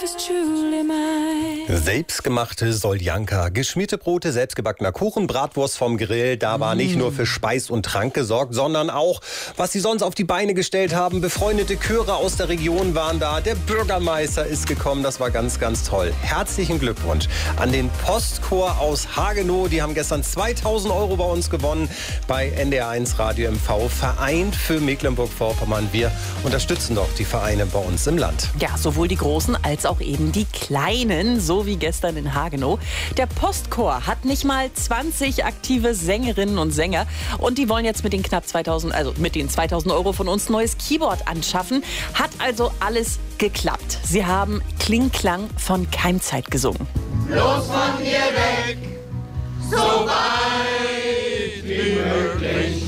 Selbstgemachte Soljanka, geschmierte Brote, selbstgebackener Kuchen, Bratwurst vom Grill. Da war nicht nur für Speis und Trank gesorgt, sondern auch, was sie sonst auf die Beine gestellt haben. Befreundete Chöre aus der Region waren da. Der Bürgermeister ist gekommen. Das war ganz, ganz toll. Herzlichen Glückwunsch an den Postchor aus Hagenow. Die haben gestern 2.000 € bei uns gewonnen bei NDR1 Radio MV. Verein für Mecklenburg-Vorpommern. Wir unterstützen doch die Vereine bei uns im Land. Ja, sowohl die Großen als auch eben die Kleinen, so wie gestern in Hagenow. Der Postchor hat nicht mal 20 aktive Sängerinnen und Sänger und die wollen jetzt mit den knapp 2.000 € von uns ein neues Keyboard anschaffen. Hat also alles geklappt. Sie haben Kling-Klang von Keimzeit gesungen. Los von hier weg, so weit wie möglich,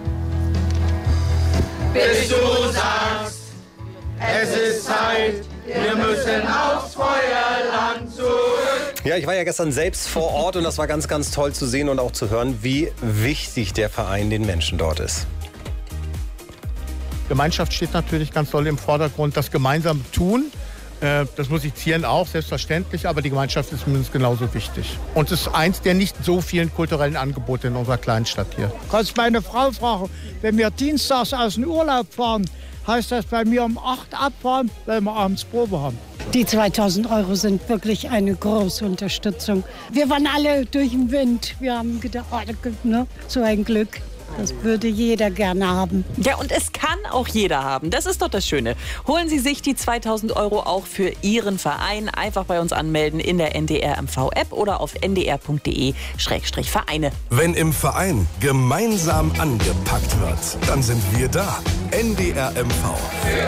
bis du sagst, es ist Zeit, wir müssen aufs Feuerland zurück. Ja, ich war ja gestern selbst vor Ort und das war ganz, ganz toll zu sehen und auch zu hören, wie wichtig der Verein den Menschen dort ist. Gemeinschaft steht natürlich ganz doll im Vordergrund. Das gemeinsame Tun, das musizieren auch, selbstverständlich, aber die Gemeinschaft ist mindestens genauso wichtig. Und es ist eins der nicht so vielen kulturellen Angebote in unserer kleinen Stadt hier. Kannst meine Frau fragen, wenn wir dienstags aus dem Urlaub fahren, heißt das bei mir um 8 abfahren, weil wir abends Probe haben. Die 2.000 € sind wirklich eine große Unterstützung. Wir waren alle durch den Wind. Wir haben gedacht, so ein Glück. Das würde jeder gerne haben. Ja, und es kann auch jeder haben. Das ist doch das Schöne. Holen Sie sich die 2.000 € auch für Ihren Verein. Einfach bei uns anmelden in der NDR MV-App oder auf ndr.de/Vereine. Wenn im Verein gemeinsam angepackt wird, dann sind wir da. NDR MV.